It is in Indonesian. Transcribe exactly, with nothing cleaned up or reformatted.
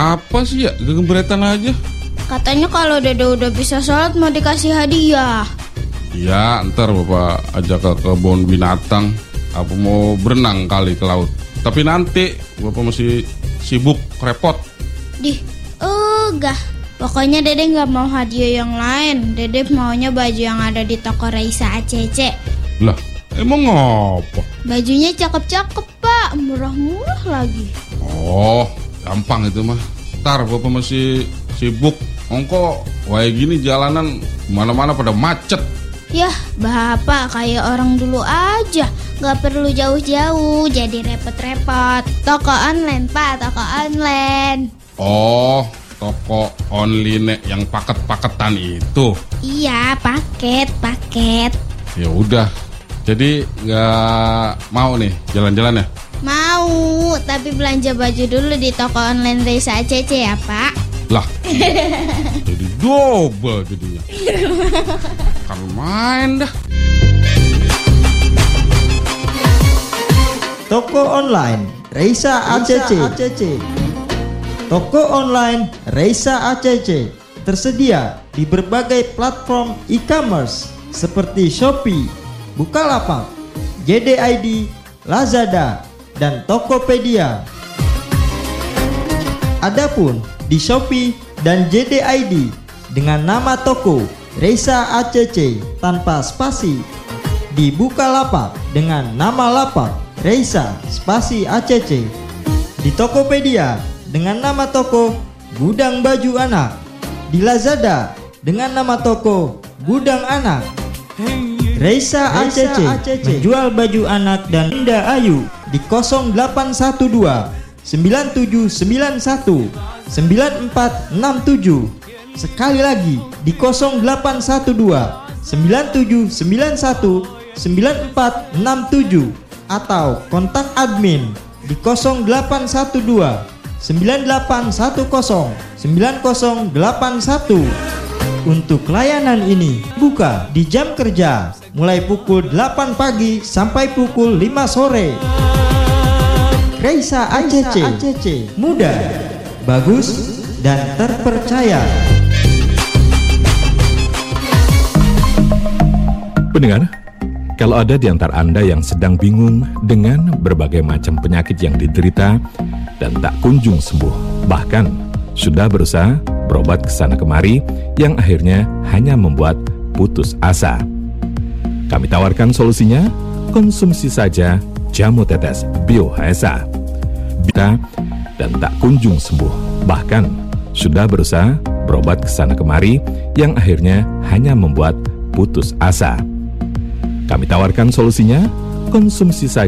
Apa sih ya, gegemberetan aja. Katanya kalau Dede udah bisa sholat mau dikasih hadiah. Ya, ntar Bapak ajak ke kebun binatang. Apa mau berenang kali ke laut. Tapi nanti Bapak masih sibuk, repot. Dih, enggak. Pokoknya Dede gak mau hadiah yang lain. Dede maunya baju yang ada di toko Raisa A C C. Lah, emang ngapa? Bajunya cakep-cakep, Pak. Murah-murah lagi. Oh, gampang itu mah. Ntar Bapak masih sibuk. Ongko, kayak gini jalanan mana-mana pada macet. Yah, Bapak kayak orang dulu aja. Gak perlu jauh-jauh, jadi repot-repot. Toko online, Pak, toko online. Oh, toko online yang paket-paketan itu. Iya, paket, paket. Ya udah. Jadi nggak mau nih jalan-jalan ya? Mau, tapi belanja baju dulu di toko online Raisa A C C ya, Pak. Lah, jadi double jadinya. Kan main dah. Toko online Raisa A C C. Toko online Raisa A C C tersedia di berbagai platform e-commerce seperti Shopee, Bukalapak, J D I D, Lazada, dan Tokopedia. Adapun di Shopee dan J D I D dengan nama toko Raisa A C C tanpa spasi, di Bukalapak dengan nama lapak Raisa spasi A C C, di Tokopedia dengan nama toko Gudang Baju Anak, di Lazada dengan nama toko Gudang Anak. Raisa A C C menjual baju anak dan Indah Ayu di nol delapan satu dua sembilan tujuh sembilan satu sembilan empat enam tujuh. Sekali lagi di nol delapan satu dua sembilan tujuh sembilan satu sembilan empat enam tujuh atau kontak admin di nol delapan satu dua sembilan delapan satu nol sembilan nol delapan satu. Untuk layanan ini buka di jam kerja mulai pukul delapan pagi sampai pukul lima sore. Raisa A C C, mudah, bagus, dan terpercaya. Pendengar, kalau ada di antara Anda yang sedang bingung dengan berbagai macam penyakit yang diderita dan tak kunjung sembuh, bahkan sudah berusaha berobat kesana kemari yang akhirnya hanya membuat putus asa. Kami tawarkan solusinya, konsumsi saja jamu tetes Bio H S A. Bisa dan tak kunjung sembuh, bahkan sudah berusaha berobat kesana kemari yang akhirnya hanya membuat putus asa. Kami tawarkan solusinya, konsumsi saja